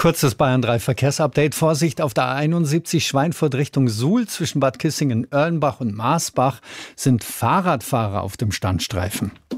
Kurzes Bayern 3 Verkehrsupdate. Vorsicht auf der A71 Schweinfurt Richtung Suhl. Zwischen Bad Kissingen, Erlenbach und Maasbach sind Fahrradfahrer auf dem Standstreifen.